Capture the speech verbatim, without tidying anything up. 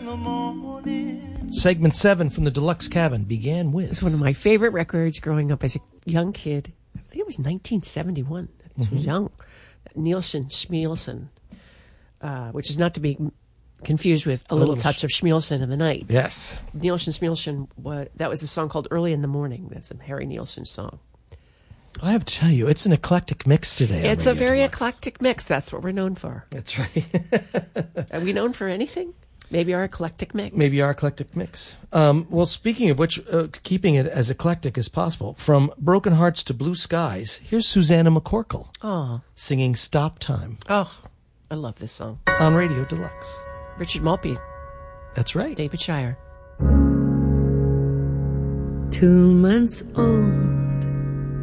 the morning. Segment seven from the Deluxe Cabin began with... It's one of my favorite records growing up as a young kid. I think it was nineteen seventy-one. It Mm-hmm. was young. Nielsen Schmielsen, uh, which is not to be confused with A Little, Little Touch of Schmielsen in the Night. Yes. Nielsen Schmielsen, was, that was a song called Early in the Morning. That's a Harry Nielsen song. I have to tell you, it's an eclectic mix today. on It's a Radio very Deluxe. eclectic mix. That's what we're known for. That's right. Are we known for anything? Maybe our eclectic mix? Maybe our eclectic mix. Um, well, speaking of which, uh, keeping it as eclectic as possible, from Broken Hearts to Blue Skies, here's Susanna McCorkle Oh, singing Stop Time oh, I love this song. on Radio Deluxe. Richard Maltby, That's right. David Shire. Two months old,